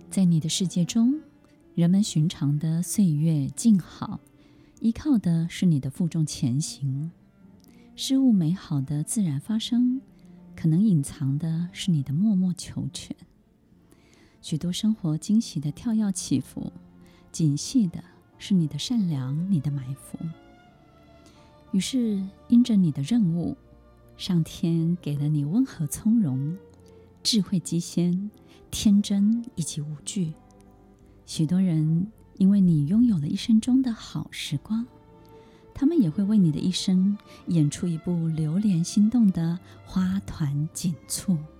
在你的世界中，人们寻常的岁月静好，依靠的是你的负重前行；事物美好的自然发生，可能隐藏的是你的默默求全。许多生活惊喜的跳跃起伏，紧系的是你的善良，你的埋伏。于是因着你的任务，上天给了你温和从容、智慧机先、天真以及无惧。许多人因为你拥有了一生中的好时光，他们也会为你的一生演出一部流连心动的花团锦簇。